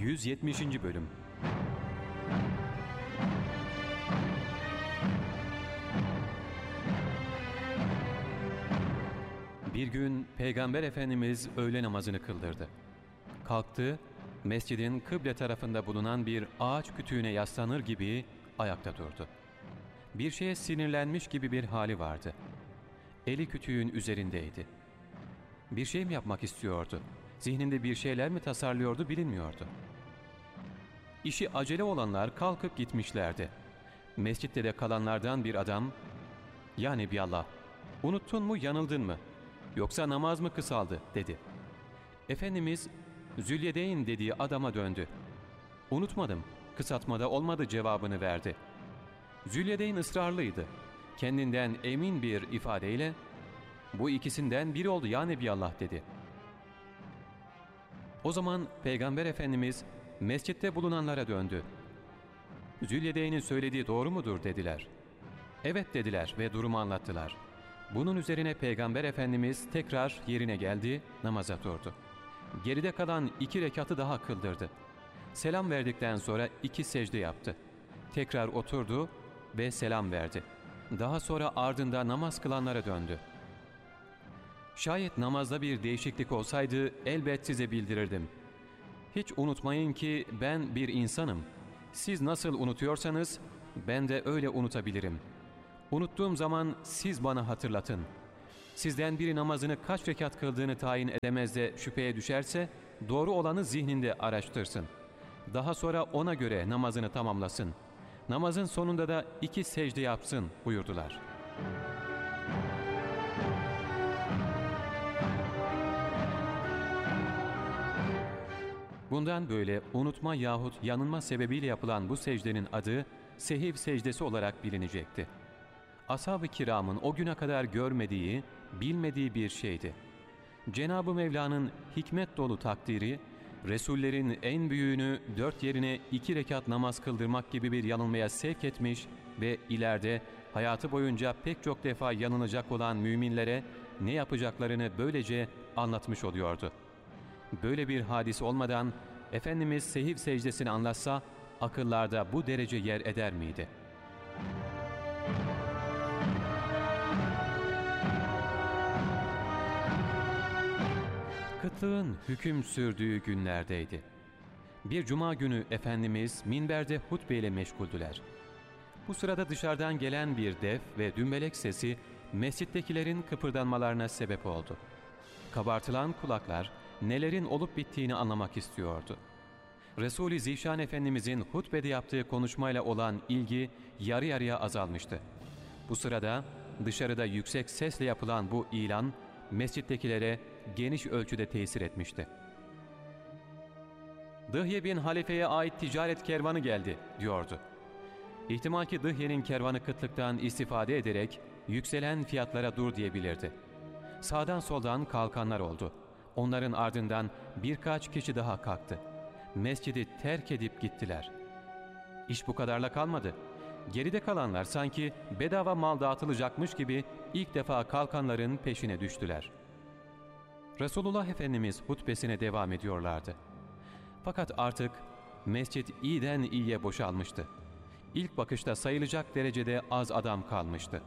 170. Bölüm. Bir gün Peygamber Efendimiz öğle namazını kıldırdı. Kalktı, mescidin kıble tarafında bulunan bir ağaç kütüğüne yaslanır gibi ayakta durdu. Bir şeye sinirlenmiş gibi bir hali vardı. Eli kütüğün üzerindeydi. Bir şey mi yapmak istiyordu? Zihninde bir şeyler mi tasarlıyordu bilinmiyordu. İşi acele olanlar kalkıp gitmişlerdi. Mescitte de kalanlardan bir adam, "Ya Nebiallah, unuttun mu, yanıldın mı? Yoksa namaz mı kısaldı?" dedi. Efendimiz Zülyedeyn dediği adama döndü. "Unutmadım, kısaltmada olmadı" cevabını verdi. Zülyedeyn ısrarlıydı. Kendinden emin bir ifadeyle, "Bu ikisinden biri oldu ya Nebiallah" dedi. O zaman Peygamber Efendimiz mescitte bulunanlara döndü. "Zülyedeyn'in söylediği doğru mudur?" dediler. "Evet" dediler ve durumu anlattılar. Bunun üzerine Peygamber Efendimiz tekrar yerine geldi, namaza durdu. Geride kalan 2 rekatı daha kıldırdı. Selam verdikten sonra 2 secde yaptı. Tekrar oturdu ve selam verdi. Daha sonra ardında namaz kılanlara döndü. "Şayet namazda bir değişiklik olsaydı elbet size bildirirdim. Hiç unutmayın ki ben bir insanım. Siz nasıl unutuyorsanız ben de öyle unutabilirim. Unuttuğum zaman siz bana hatırlatın. Sizden biri namazını kaç rekat kıldığını tayin edemez de şüpheye düşerse doğru olanı zihninde araştırsın. Daha sonra ona göre namazını tamamlasın. Namazın sonunda da 2 secde yapsın" buyurdular. Bundan böyle unutma yahut yanılma sebebiyle yapılan bu secdenin adı sehiv secdesi olarak bilinecekti. Ashab-ı kiramın o güne kadar görmediği, bilmediği bir şeydi. Cenab-ı Mevla'nın hikmet dolu takdiri, Resullerin en büyüğünü 4 yerine 2 rekat namaz kıldırmak gibi bir yanılmaya sevk etmiş ve ileride hayatı boyunca pek çok defa yanılacak olan müminlere ne yapacaklarını böylece anlatmış oluyordu. Böyle bir hadis olmadan Efendimiz sehiv secdesini anlatsa akıllarda bu derece yer eder miydi? Kıtlığın hüküm sürdüğü günlerdeydi. Bir cuma günü Efendimiz minberde hutbe ile meşguldüler. Bu sırada dışarıdan gelen bir def ve dümbelek sesi mescittekilerin kıpırdanmalarına sebep oldu. Kabartılan kulaklar nelerin olup bittiğini anlamak istiyordu. Resul-i Zişan Efendimizin hutbede yaptığı konuşmayla olan ilgi yarı yarıya azalmıştı. Bu sırada dışarıda yüksek sesle yapılan bu ilan mescittekilere geniş ölçüde tesir etmişti. "Dıhye bin Halefe'ye ait ticaret kervanı geldi" diyordu. İhtimal ki Dıhye'nin kervanı kıtlıktan istifade ederek yükselen fiyatlara dur diyebilirdi. Sağdan soldan kalkanlar oldu. Onların ardından birkaç kişi daha kalktı. Mescidi terk edip gittiler. İş bu kadarla kalmadı. Geride kalanlar sanki bedava mal dağıtılacakmış gibi ilk defa kalkanların peşine düştüler. Resulullah Efendimiz hutbesine devam ediyorlardı. Fakat artık mescit iyiden iyiye boşalmıştı. İlk bakışta sayılacak derecede az adam kalmıştı.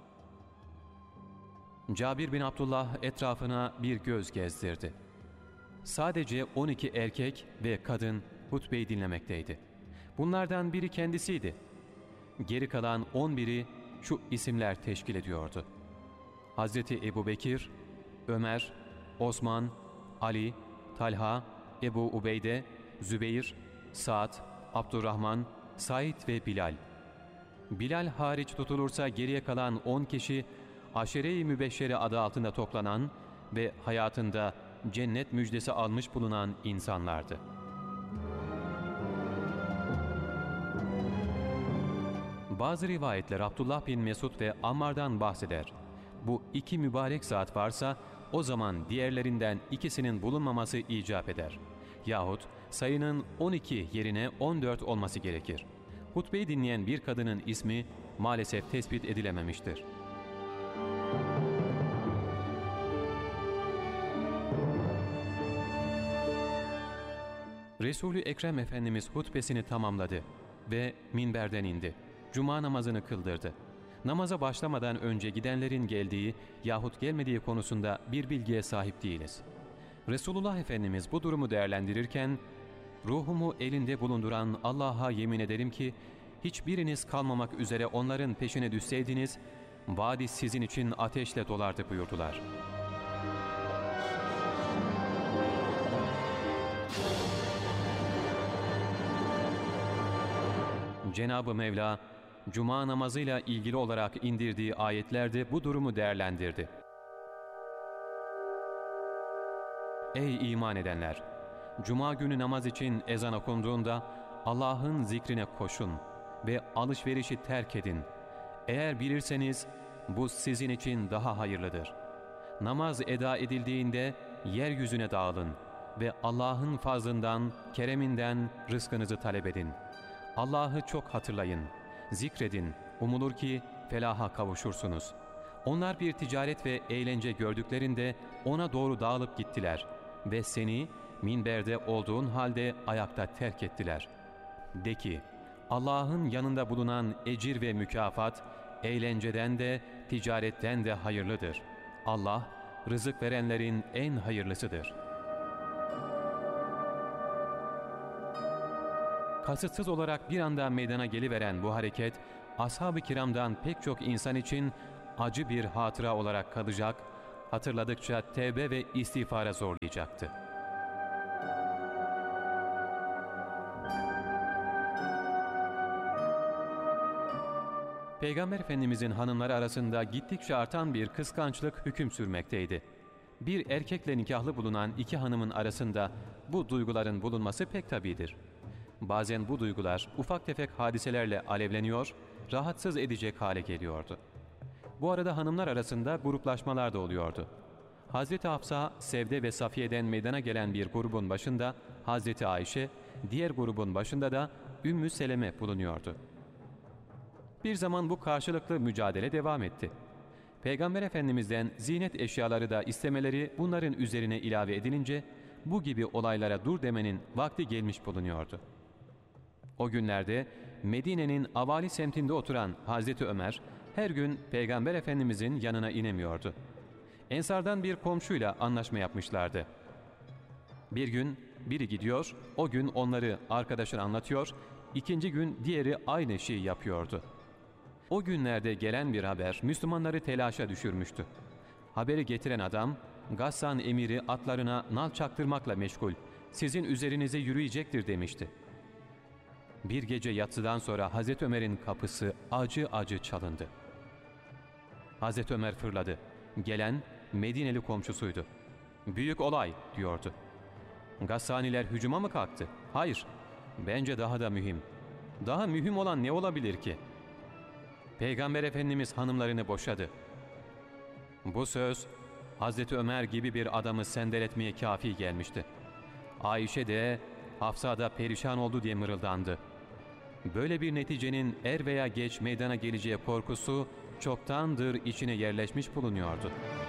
Cabir bin Abdullah etrafına bir göz gezdirdi. Sadece 12 erkek ve kadın hutbeyi dinlemekteydi. Bunlardan biri kendisiydi. Geri kalan 11'i şu isimler teşkil ediyordu: Hazreti Ebubekir, Ömer, Osman, Ali, Talha, Ebu Ubeyde, Zübeyir, Sa'd, Abdurrahman, Said ve Bilal. Bilal hariç tutulursa geriye kalan 10 kişi Aşere-i Mübeşşere adı altında toplanan ve hayatında cennet müjdesi almış bulunan insanlardı. Bazı rivayetler Abdullah bin Mesud ve Ammar'dan bahseder. Bu 2 mübarek zat varsa o zaman diğerlerinden ikisinin bulunmaması icap eder. Yahut sayının 12 yerine 14 olması gerekir. Hutbeyi dinleyen bir kadının ismi maalesef tespit edilememiştir. Resul-i Ekrem Efendimiz hutbesini tamamladı ve minberden indi. Cuma namazını kıldırdı. Namaza başlamadan önce gidenlerin geldiği yahut gelmediği konusunda bir bilgiye sahip değiliz. Resulullah Efendimiz bu durumu değerlendirirken, "Ruhumu elinde bulunduran Allah'a yemin ederim ki, hiçbiriniz kalmamak üzere onların peşine düşseydiniz, vadi sizin için ateşle dolardı" buyurdular. Cenab-ı Mevla, Cuma namazıyla ilgili olarak indirdiği ayetlerde bu durumu değerlendirdi. Ey iman edenler! Cuma günü namaz için ezan okunduğunda Allah'ın zikrine koşun ve alışverişi terk edin. Eğer bilirseniz bu sizin için daha hayırlıdır. Namaz eda edildiğinde yeryüzüne dağılın ve Allah'ın fazlından, kereminden rızkınızı talep edin. Allah'ı çok hatırlayın, zikredin, umulur ki felaha kavuşursunuz. Onlar bir ticaret ve eğlence gördüklerinde ona doğru dağılıp gittiler ve seni minberde olduğun halde ayakta terk ettiler. De ki, Allah'ın yanında bulunan ecir ve mükafat, eğlenceden de, ticaretten de hayırlıdır. Allah, rızık verenlerin en hayırlısıdır. Kasıtsız olarak bir anda meydana geliveren bu hareket, ashab-ı kiramdan pek çok insan için acı bir hatıra olarak kalacak, hatırladıkça tevbe ve istiğfara zorlayacaktı. Peygamber Efendimizin hanımları arasında gittikçe artan bir kıskançlık hüküm sürmekteydi. Bir erkekle nikahlı bulunan iki hanımın arasında bu duyguların bulunması pek tabidir. Bazen bu duygular ufak tefek hadiselerle alevleniyor, rahatsız edecek hale geliyordu. Bu arada hanımlar arasında gruplaşmalar da oluyordu. Hazreti Hafsa, Sevde ve Safiye'den meydana gelen bir grubun başında Hazreti Ayşe, diğer grubun başında da Ümmü Seleme bulunuyordu. Bir zaman bu karşılıklı mücadele devam etti. Peygamber Efendimiz'den ziynet eşyaları da istemeleri bunların üzerine ilave edilince bu gibi olaylara dur demenin vakti gelmiş bulunuyordu. O günlerde Medine'nin Avali semtinde oturan Hazreti Ömer her gün Peygamber Efendimizin yanına inemiyordu. Ensardan bir komşuyla anlaşma yapmışlardı. Bir gün biri gidiyor, o gün onları arkadaşına anlatıyor, ikinci gün diğeri aynı şeyi yapıyordu. O günlerde gelen bir haber Müslümanları telaşa düşürmüştü. Haberi getiren adam, Gassan emiri atlarına nal çaktırmakla meşgul, sizin üzerinize yürüyecektir demişti. Bir gece yatsıdan sonra Hazreti Ömer'in kapısı acı acı çalındı. Hazreti Ömer fırladı. Gelen Medineli komşusuydu. "Büyük olay," diyordu. "Gassaniler hücuma mı kalktı?" "Hayır, bence daha da mühim." "Daha mühim olan ne olabilir ki?" "Peygamber Efendimiz hanımlarını boşadı." Bu söz Hazreti Ömer gibi bir adamı sendeletmeye kafi gelmişti. Ayşe de, Hafsa da perişan oldu diye mırıldandı. Böyle bir neticenin er veya geç meydana geleceği korkusu çoktandır içine yerleşmiş bulunuyordu.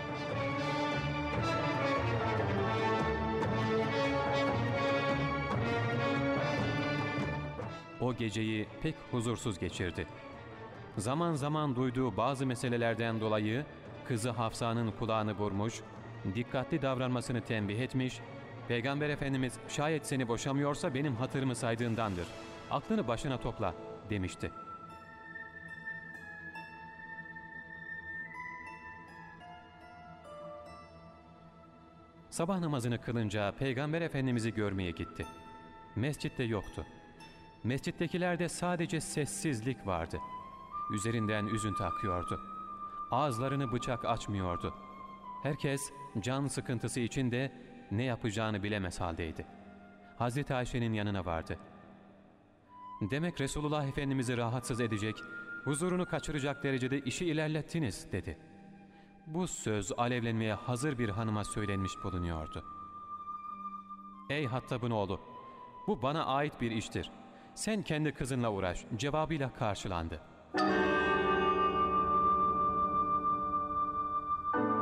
O geceyi pek huzursuz geçirdi. Zaman zaman duyduğu bazı meselelerden dolayı kızı Hafsa'nın kulağını vurmuş, dikkatli davranmasını tembih etmiş, Peygamber Efendimiz şayet seni boşamıyorsa benim hatırımı saydığındandır. Aklını başına topla demişti. Sabah namazını kılınca Peygamber Efendimiz'i görmeye gitti. Mescitte yoktu. Mescittekilerde sadece sessizlik vardı. Üzerinden üzüntü akıyordu. Ağızlarını bıçak açmıyordu. Herkes can sıkıntısı içinde ne yapacağını bilemez haldeydi. Hazreti Ayşe'nin yanına vardı. "Demek Resulullah Efendimiz'i rahatsız edecek, huzurunu kaçıracak derecede işi ilerlettiniz," dedi. Bu söz alevlenmeye hazır bir hanıma söylenmiş bulunuyordu. "Ey Hattab'ın oğlu, bu bana ait bir iştir. Sen kendi kızınla uğraş," cevabıyla karşılandı.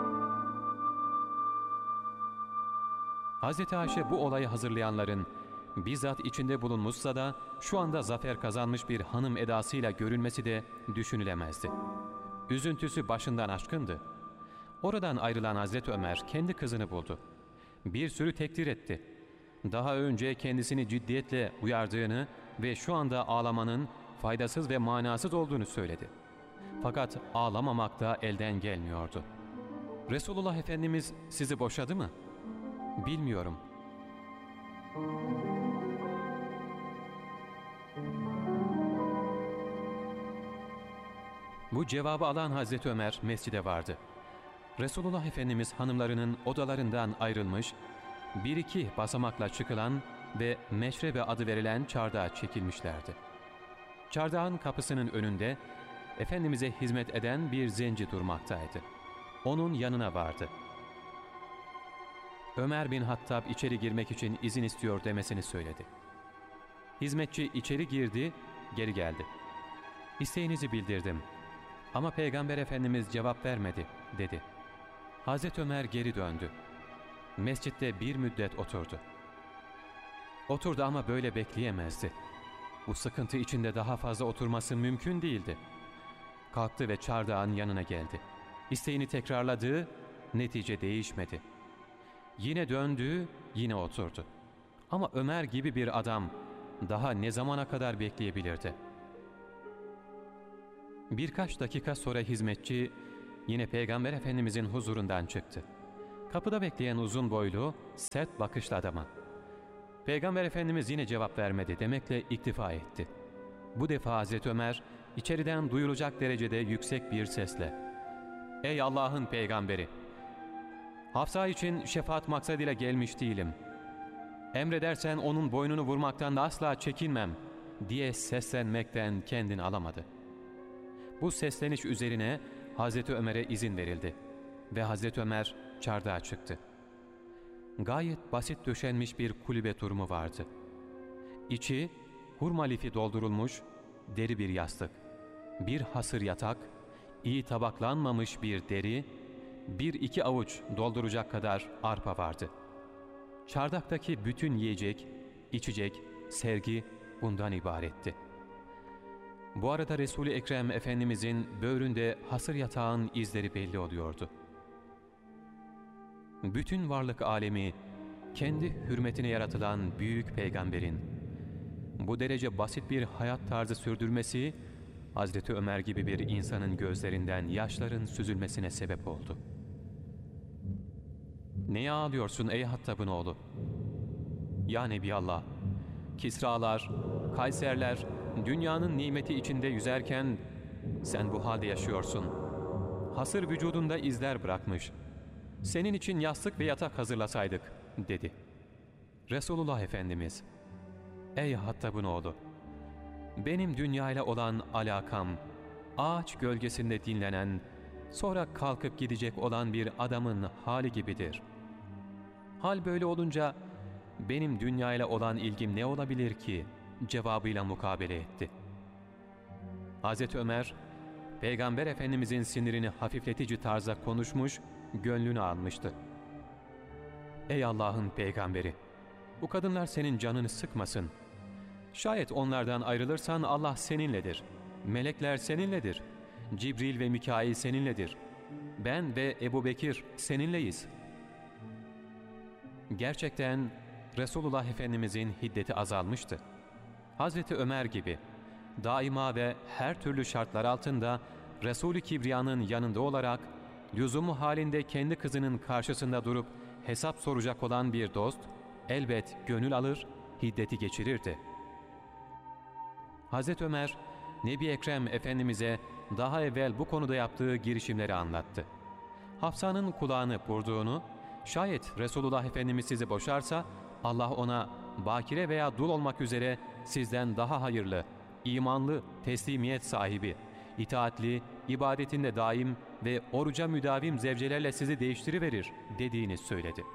Hazreti Ayşe bu olayı hazırlayanların bizzat içinde bulunmuşsa da şu anda zafer kazanmış bir hanım edasıyla görünmesi de düşünülemezdi. Üzüntüsü başından aşkındı. Oradan ayrılan Hazreti Ömer kendi kızını buldu. Bir sürü tekdir etti. Daha önce kendisini ciddiyetle uyardığını ve şu anda ağlamanın faydasız ve manasız olduğunu söyledi. Fakat ağlamamak da elden gelmiyordu. Resulullah Efendimiz sizi boşadı mı? Bilmiyorum. Bu cevabı alan Hazreti Ömer mescide vardı. Resulullah Efendimiz hanımlarının odalarından ayrılmış, bir iki basamakla çıkılan ve meşrebe adı verilen çardağa çekilmişlerdi. Çardağın kapısının önünde Efendimiz'e hizmet eden bir zenci durmaktaydı. Onun yanına vardı. Ömer bin Hattab içeri girmek için izin istiyor demesini söyledi. Hizmetçi içeri girdi, geri geldi. İsteğinizi bildirdim ama Peygamber Efendimiz cevap vermedi dedi. Hazreti Ömer geri döndü. Mescitte bir müddet oturdu. Oturdu ama böyle bekleyemezdi. Bu sıkıntı içinde daha fazla oturması mümkün değildi. Kalktı ve çardağın yanına geldi. İsteğini tekrarladı, netice değişmedi. Yine döndü, yine oturdu. Ama Ömer gibi bir adam daha ne zamana kadar bekleyebilirdi? Birkaç dakika sonra hizmetçi yine Peygamber Efendimizin huzurundan çıktı. Kapıda bekleyen uzun boylu, sert bakışlı adama. Peygamber Efendimiz yine cevap vermedi demekle iktifa etti. Bu defa Hazreti Ömer içeriden duyulacak derecede yüksek bir sesle "Ey Allah'ın peygamberi! Hafsa için şefaat maksadıyla gelmiş değilim. Emredersen onun boynunu vurmaktan da asla çekinmem" diye seslenmekten kendini alamadı. Bu sesleniş üzerine Hazreti Ömer'e izin verildi ve Hazreti Ömer çardağa çıktı. Gayet basit döşenmiş bir kulübe turumu vardı. İçi hurma lifi doldurulmuş deri bir yastık, bir hasır yatak, iyi tabaklanmamış bir deri, bir iki avuç dolduracak kadar arpa vardı. Çardaktaki bütün yiyecek, içecek, sergi bundan ibaretti. Bu arada Resul-i Ekrem Efendimizin böğründe hasır yatağın izleri belli oluyordu. Bütün varlık alemi, kendi hürmetine yaratılan büyük peygamberin bu derece basit bir hayat tarzı sürdürmesi, Hazreti Ömer gibi bir insanın gözlerinden yaşların süzülmesine sebep oldu. "Neye ağlıyorsun ey Hattab'ın oğlu? Ya Nebiallah, Kisralar, Kayserler dünyanın nimeti içinde yüzerken sen bu halde yaşıyorsun. Hasır vücudunda izler bırakmış. Senin için yastık ve yatak hazırlasaydık" dedi. Resulullah Efendimiz, "Ey Hattab'ın oğlu, benim dünyayla olan alakam, ağaç gölgesinde dinlenen, sonra kalkıp gidecek olan bir adamın hali gibidir. Hal böyle olunca benim dünyayla olan ilgim ne olabilir ki?" cevabıyla mukabele etti. Hazreti Ömer, Peygamber Efendimizin sinirini hafifletici tarzda konuşmuş, gönlünü almıştı. "Ey Allah'ın peygamberi! Bu kadınlar senin canını sıkmasın. Şayet onlardan ayrılırsan Allah seninledir. Melekler seninledir. Cibril ve Mikail seninledir. Ben ve Ebu Bekir seninleyiz." Gerçekten Resulullah Efendimizin hiddeti azalmıştı. Hazreti Ömer gibi daima ve her türlü şartlar altında Resul-i Kibriya'nın yanında olarak lüzumu halinde kendi kızının karşısında durup hesap soracak olan bir dost elbet gönül alır, hiddeti geçirirdi. Hazreti Ömer, Nebi Ekrem Efendimiz'e daha evvel bu konuda yaptığı girişimleri anlattı. Hafsa'nın kulağını vurduğunu, şayet Resulullah Efendimiz sizi boşarsa Allah ona bakire veya dul olmak üzere sizden daha hayırlı, imanlı, teslimiyet sahibi, itaatli, ibadetinde daim ve oruca müdavim zevcelerle sizi değiştiriverir dediğini söyledi.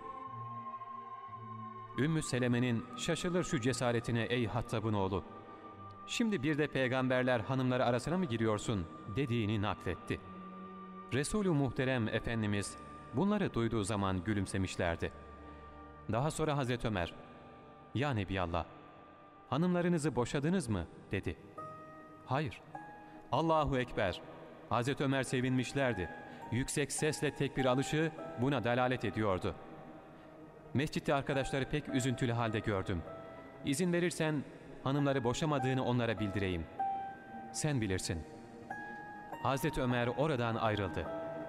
Ümmü Seleme'nin "Şaşılır şu cesaretine ey Hattab'ın oğlu, şimdi bir de peygamberler hanımları arasına mı giriyorsun?" dediğini nakletti. Resul-ü Muhterem Efendimiz bunları duyduğu zaman gülümsemişlerdi. Daha sonra Hazreti Ömer, ''Ya Nebiyallah, hanımlarınızı boşadınız mı?'' dedi. ''Hayır.'' ''Allahu Ekber.'' Hazreti Ömer sevinmişlerdi. Yüksek sesle tekbir alışı buna delalet ediyordu. Mescitte arkadaşları pek üzüntülü halde gördüm. İzin verirsen hanımları boşamadığını onlara bildireyim. Sen bilirsin. Hazreti Ömer oradan ayrıldı.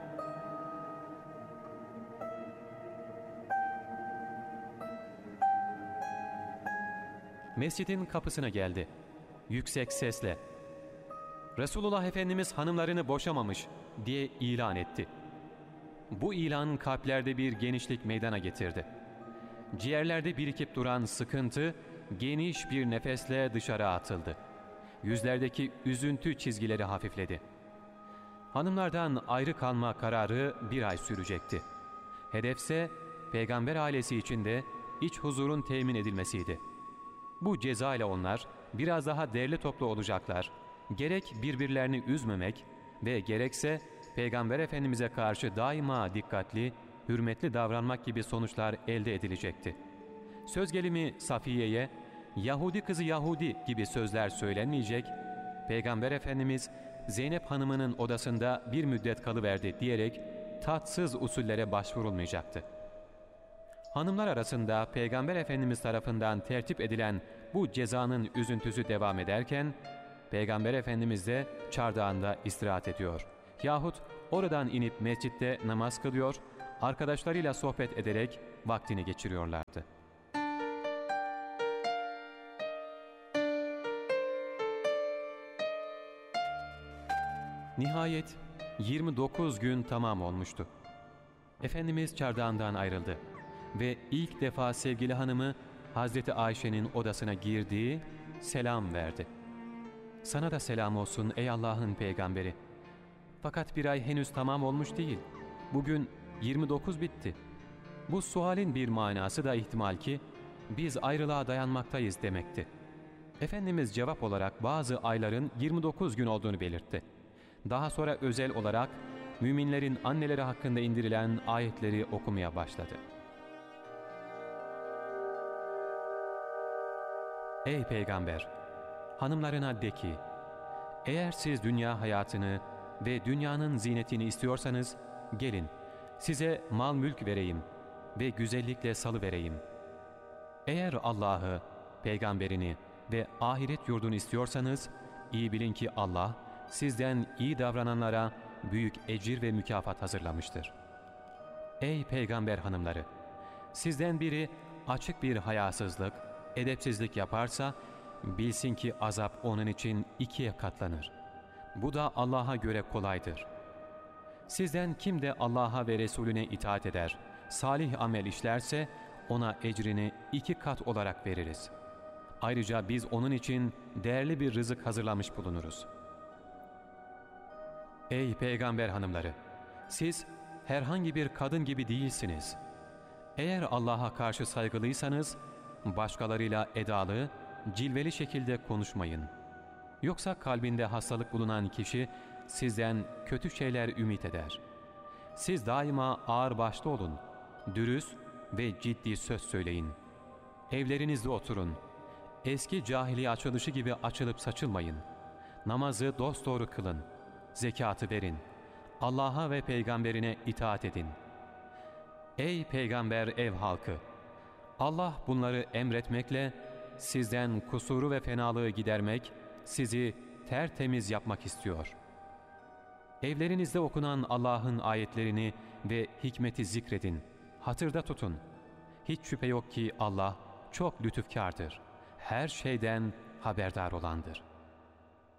Mescidin kapısına geldi. Yüksek sesle Resulullah Efendimiz hanımlarını boşamamış diye ilan etti. Bu ilan kalplerde bir genişlik meydana getirdi. Ciğerlerde birikip duran sıkıntı geniş bir nefesle dışarı atıldı. Yüzlerdeki üzüntü çizgileri hafifledi. Hanımlardan ayrı kalma kararı bir ay sürecekti. Hedefse peygamber ailesi içinde iç huzurun temin edilmesiydi. Bu ceza ile onlar biraz daha derli toplu olacaklar. Gerek birbirlerini üzmemek ve gerekse Peygamber Efendimiz'e karşı daima dikkatli, hürmetli davranmak gibi sonuçlar elde edilecekti. Söz gelimi Safiye'ye, Yahudi kızı Yahudi gibi sözler söylenmeyecek, Peygamber Efendimiz Zeynep Hanım'ın odasında bir müddet kalıverdi diyerek tatsız usullere başvurulmayacaktı. Hanımlar arasında Peygamber Efendimiz tarafından tertip edilen bu cezanın üzüntüsü devam ederken, Peygamber Efendimiz de çardağında istirahat ediyor yahut oradan inip mescitte namaz kılıyor, arkadaşlarıyla sohbet ederek vaktini geçiriyorlardı. Nihayet 29 gün tamam olmuştu. Efendimiz çardağından ayrıldı ve ilk defa sevgili hanımı Hazreti Ayşe'nin odasına girdi, selam verdi. ''Sana da selam olsun ey Allah'ın peygamberi. Fakat bir ay henüz tamam olmuş değil. Bugün 29 bitti. Bu sualin bir manası da ihtimal ki biz ayrılığa dayanmaktayız demekti.'' Efendimiz cevap olarak bazı ayların 29 gün olduğunu belirtti. Daha sonra özel olarak müminlerin anneleri hakkında indirilen ayetleri okumaya başladı. Ey Peygamber! Hanımlarına de ki, eğer siz dünya hayatını ve dünyanın zinetini istiyorsanız, gelin size mal mülk vereyim ve güzellikle salıvereyim. Eğer Allah'ı, peygamberini ve ahiret yurdunu istiyorsanız, iyi bilin ki Allah, sizden iyi davrananlara büyük ecir ve mükafat hazırlamıştır. Ey peygamber hanımları! Sizden biri açık bir hayasızlık, edepsizlik yaparsa, bilsin ki azap onun için 2'ye katlanır. Bu da Allah'a göre kolaydır. Sizden kim de Allah'a ve Resulüne itaat eder, salih amel işlerse, ona ecrini 2 kat olarak veririz. Ayrıca biz onun için değerli bir rızık hazırlamış bulunuruz. Ey peygamber hanımları! Siz herhangi bir kadın gibi değilsiniz. Eğer Allah'a karşı saygılıysanız, başkalarıyla edalı, cilveli şekilde konuşmayın. Yoksa kalbinde hastalık bulunan kişi sizden kötü şeyler ümit eder. Siz daima ağırbaşlı olun, dürüst ve ciddi söz söyleyin. Evlerinizde oturun. Eski cahiliye açılışı gibi açılıp saçılmayın. Namazı dosdoğru kılın. Zekatı verin. Allah'a ve peygamberine itaat edin. Ey peygamber ev halkı! Allah bunları emretmekle sizden kusuru ve fenalığı gidermek, sizi tertemiz yapmak istiyor. Evlerinizde okunan Allah'ın ayetlerini ve hikmeti zikredin, hatırda tutun. Hiç şüphe yok ki Allah çok lütufkârdır, her şeyden haberdar olandır.